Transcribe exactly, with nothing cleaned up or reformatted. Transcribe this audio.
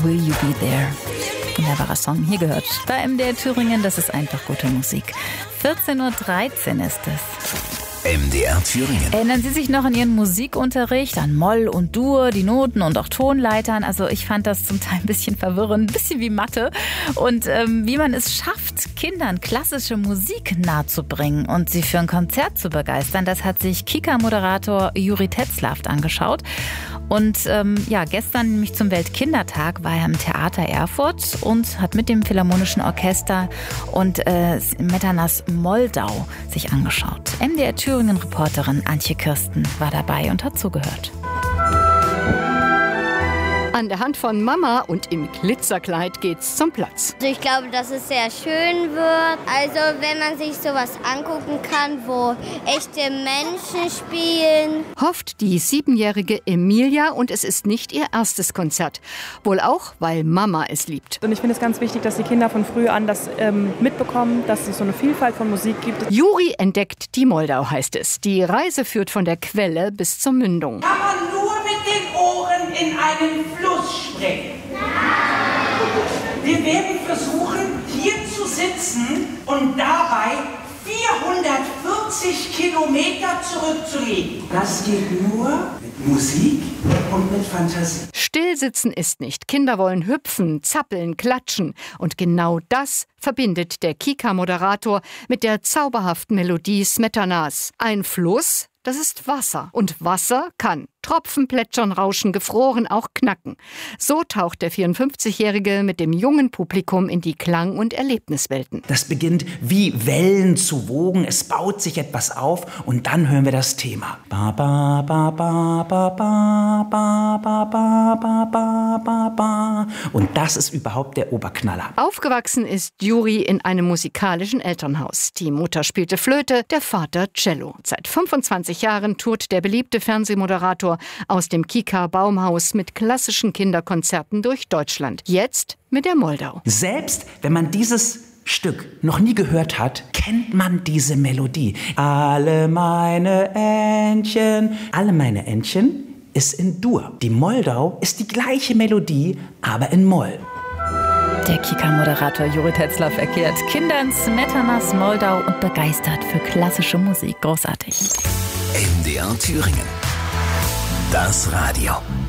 Will You Be There? Wunderbarer Song, hier gehört bei M D R Thüringen, das ist einfach gute Musik. vierzehn Uhr dreizehn ist es. M D R Thüringen. Erinnern Sie sich noch an Ihren Musikunterricht, an Moll und Dur, die Noten und auch Tonleitern? Also ich fand das zum Teil ein bisschen verwirrend, ein bisschen wie Mathe. Und ähm, wie man es schafft, Kindern klassische Musik nahezubringen und sie für ein Konzert zu begeistern, das hat sich Kika-Moderator Juri Tetzlaff angeschaut. Und ähm, ja, gestern nämlich zum Weltkindertag war er im Theater Erfurt und hat mit dem Philharmonischen Orchester und äh, Metanas Moldau sich angeschaut. M D R Thüringen-Reporterin Antje Kirsten war dabei und hat zugehört. An der Hand von Mama und im Glitzerkleid geht's zum Platz. Also ich glaube, dass es sehr schön wird. Also wenn man sich sowas angucken kann, wo echte Menschen spielen. Hofft die siebenjährige Emilia, und es ist nicht ihr erstes Konzert. Wohl auch, weil Mama es liebt. Und ich finde es ganz wichtig, dass die Kinder von früh an das ähm, mitbekommen, dass es so eine Vielfalt von Musik gibt. Juri entdeckt die Moldau, heißt es. Die Reise führt von der Quelle bis zur Mündung. Kann man nur mit den Ohren in einen Fluss springen. Wir werden versuchen, hier zu sitzen und dabei vierhundertvierzig Kilometer zurückzulegen. Das geht nur mit Musik und mit Fantasie. Stillsitzen ist nicht. Kinder wollen hüpfen, zappeln, klatschen. Und genau das verbindet der Kika-Moderator mit der zauberhaften Melodie Smetanas. Ein Fluss, das ist Wasser. Und Wasser kann Tropfen, plätschern, rauschen, gefroren, auch knacken. So taucht der vierundfünfzigjährige mit dem jungen Publikum in die Klang- und Erlebniswelten. Das beginnt wie Wellen zu wogen, es baut sich etwas auf und dann hören wir das Thema. Ba, ba, ba, ba, ba, ba, ba, ba, ba, ba, ba, ba. Und das ist überhaupt der Oberknaller. Aufgewachsen ist Juri in einem musikalischen Elternhaus. Die Mutter spielte Flöte, der Vater Cello. Seit fünfundzwanzig Jahren tourt der beliebte Fernsehmoderator aus dem Kika-Baumhaus mit klassischen Kinderkonzerten durch Deutschland. Jetzt mit der Moldau. Selbst wenn man dieses Stück noch nie gehört hat, kennt man diese Melodie. Alle meine Entchen, alle meine Entchen ist in Dur. Die Moldau ist die gleiche Melodie, aber in Moll. Der Kika-Moderator Juri Tetzlaff erklärt Kindern Smetanas Moldau und begeistert für klassische Musik. Großartig. M D R Thüringen. Das Radio.